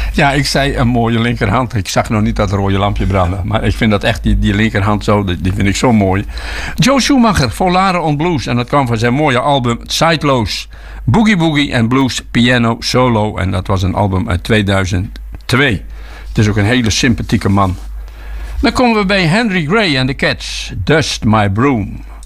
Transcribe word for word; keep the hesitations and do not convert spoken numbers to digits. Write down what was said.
Ja, ik zei een mooie linkerhand. Ik zag nog niet dat rode lampje branden. Maar ik vind dat echt, die, die linkerhand zo, die, die vind ik zo mooi. Joe Schumacher, Volare on Blues. En dat kwam van zijn mooie album Sideloos. Boogie Boogie en Blues Piano Solo. En dat was een album uit tweeduizend twee. Het is ook een hele sympathieke man. Dan komen we bij Henry Gray en de Cats. Dust My Broom.